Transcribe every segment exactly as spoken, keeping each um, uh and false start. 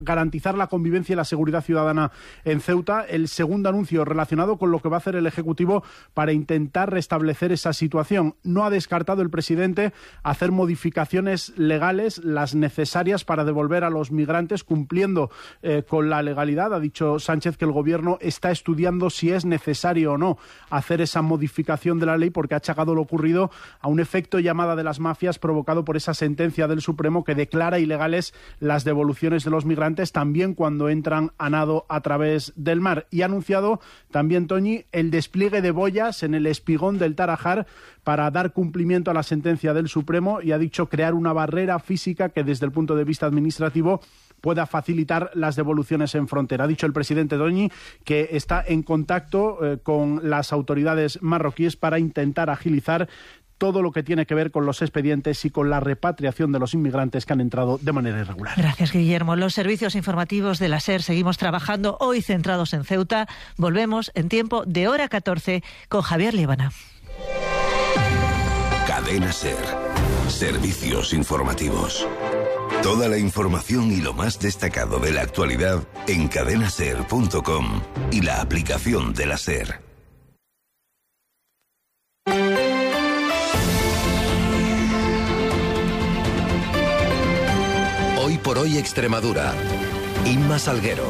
garantizar la convivencia y la seguridad ciudadana en Ceuta. El segundo anuncio relacionado con lo que va a hacer el Ejecutivo para intentar restablecer esa situación. No ha descartado el presidente hacer modificaciones legales, las necesarias para devolver a los migrantes cumpliendo eh, con la legalidad. Ha dicho Sánchez que el Gobierno está estudiando si es necesario o no hacer esa modificación de la ley, porque ha achacado lo ocurrido a un efecto llamada de las mafias provocado por esa sentencia del Supremo que declara ilegales las devoluciones de los migrantes también cuando entran a nado a través del mar. Y ha anunciado también, Toñi, el despliegue de boyas en el espigón del Tarajal para dar cumplimiento a la sentencia del Supremo, y ha dicho crear una barrera física que desde el punto de vista administrativo pueda facilitar las devoluciones en frontera. Ha dicho el presidente Toñi que está en contacto eh, con las autoridades marroquíes para intentar agilizar todo lo que tiene que ver con los expedientes y con la repatriación de los inmigrantes que han entrado de manera irregular. Gracias, Guillermo. Los servicios informativos de la SER seguimos trabajando hoy centrados en Ceuta. Volvemos en tiempo de hora catorce con Javier Líbana. Cadena SER. Servicios informativos. Toda la información y lo más destacado de la actualidad en cadena ser punto com y la aplicación de la SER. Hoy por hoy Extremadura. Inma Salguero.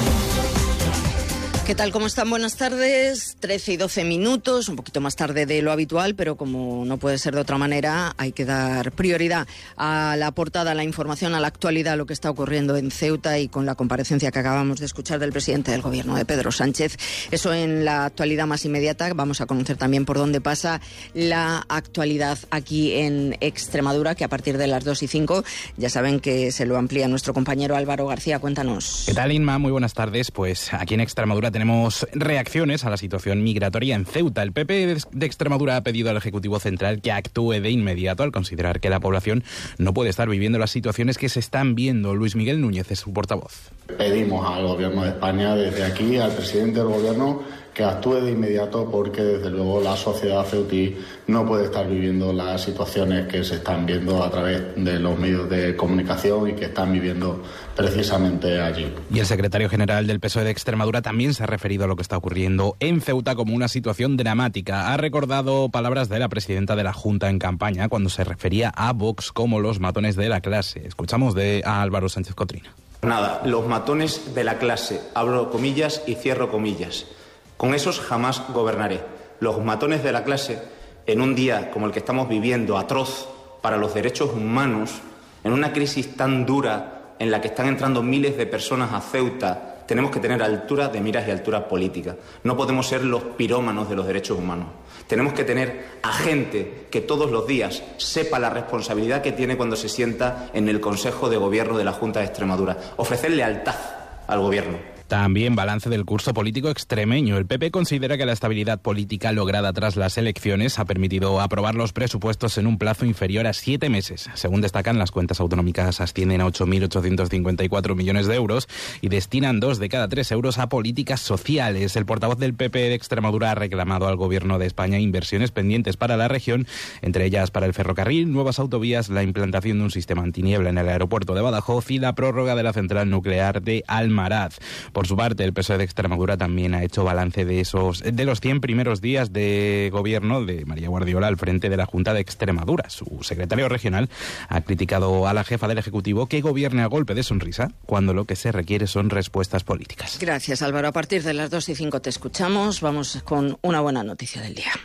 ¿Qué tal? ¿Cómo están? Buenas tardes. trece y doce minutos, un poquito más tarde de lo habitual, pero como no puede ser de otra manera, hay que dar prioridad a la portada, a la información, a la actualidad, a lo que está ocurriendo en Ceuta, y con la comparecencia que acabamos de escuchar del presidente del Gobierno, de Pedro Sánchez. Eso en la actualidad más inmediata. Vamos a conocer también por dónde pasa la actualidad aquí en Extremadura, que a partir de las dos y cinco ya saben que se lo amplía nuestro compañero Álvaro García. Cuéntanos. ¿Qué tal, Inma? Muy buenas tardes. Pues aquí en Extremadura tenemos reacciones a la situación migratoria en Ceuta. El P P de Extremadura ha pedido al Ejecutivo Central que actúe de inmediato al considerar que la población no puede estar viviendo las situaciones que se están viendo. Luis Miguel Núñez es su portavoz. Pedimos al Gobierno de España, desde aquí, al presidente del Gobierno, que actúe de inmediato, porque desde luego la sociedad ceutí no puede estar viviendo las situaciones que se están viendo a través de los medios de comunicación y que están viviendo precisamente allí. Y el secretario general del P S O E de Extremadura también se ha referido a lo que está ocurriendo en Ceuta como una situación dramática. Ha recordado palabras de la presidenta de la Junta en campaña cuando se refería a Vox como los matones de la clase. Escuchamos de a Álvaro Sánchez Cotrina. Nada, los matones de la clase, abro comillas y cierro comillas. Con esos jamás gobernaré. Los matones de la clase, en un día como el que estamos viviendo, atroz para los derechos humanos, en una crisis tan dura en la que están entrando miles de personas a Ceuta, tenemos que tener altura de miras y altura política. No podemos ser los pirómanos de los derechos humanos. Tenemos que tener a gente que todos los días sepa la responsabilidad que tiene cuando se sienta en el Consejo de Gobierno de la Junta de Extremadura. Ofrecer lealtad al Gobierno. También balance del curso político extremeño. El P P considera que la estabilidad política lograda tras las elecciones ha permitido aprobar los presupuestos en un plazo inferior a siete meses. Según destacan, las cuentas autonómicas ascienden a ocho mil ochocientos cincuenta y cuatro millones de euros y destinan dos de cada tres euros a políticas sociales. El portavoz del P P de Extremadura ha reclamado al Gobierno de España inversiones pendientes para la región, entre ellas para el ferrocarril, nuevas autovías, la implantación de un sistema antiniebla en el aeropuerto de Badajoz y la prórroga de la central nuclear de Almaraz. Por su parte, el P S O E de Extremadura también ha hecho balance de esos de los cien primeros días de gobierno de María Guardiola al frente de la Junta de Extremadura. Su secretario regional ha criticado a la jefa del Ejecutivo que gobierne a golpe de sonrisa cuando lo que se requiere son respuestas políticas. Gracias, Álvaro. A partir de las dos y cinco te escuchamos. Vamos con una buena noticia del día.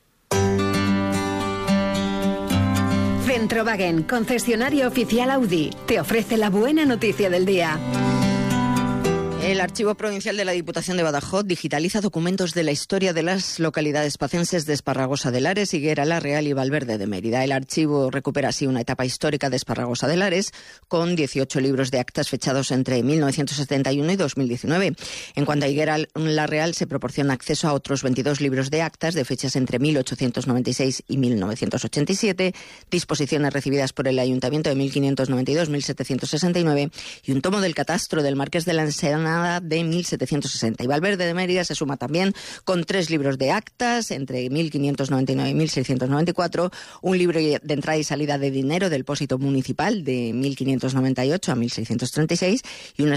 Centrowagen, concesionario oficial Audi, te ofrece la buena noticia del día. El Archivo Provincial de la Diputación de Badajoz digitaliza documentos de la historia de las localidades pacenses de Esparragosa de Lares, Higuera la Real y Valverde de Mérida. El archivo recupera así una etapa histórica de Esparragosa de Lares con dieciocho libros de actas fechados entre mil novecientos setenta y uno y dos mil diecinueve. En cuanto a Higuera la Real, se proporciona acceso a otros veintidós libros de actas de fechas entre mil ochocientos noventa y seis y mil novecientos ochenta y siete, disposiciones recibidas por el Ayuntamiento de mil quinientos noventa y dos a mil setecientos sesenta y nueve y un tomo del catastro del Marqués de la Ensenada Granada de mil setecientos sesenta. Y Valverde de Mérida se suma también con tres libros de actas entre mil quinientos noventa y nueve y mil seiscientos noventa y cuatro, un libro de entrada y salida de dinero del Depósito Municipal de mil quinientos noventa y ocho a mil seiscientos treinta y seis y un